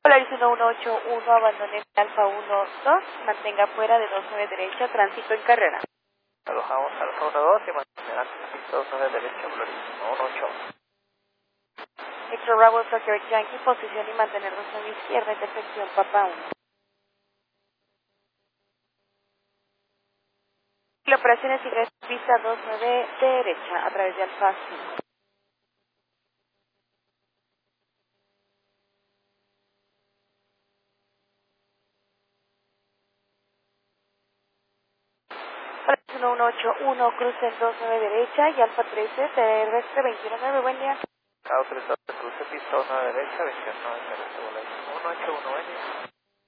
Polaris 1181, abandone Alfa 12, mantenga fuera de 29 derecha, tránsito en carrera. Alojamos Alfa 12 y mantener tránsito 29 derecha, Polaris 118. Victor Bravo, Tokyo Yankee, posición y mantener 29 izquierda, intersección Papa 1. La operación es sigue pista 29 derecha, a través de Alfa 5. Polaris 1181, cruce 29 derecha y Alfa 13, terrestre 219, buen día. Autorizado de cruce pista 9 derecha, 29 terrestre, Polaris 181, buen día.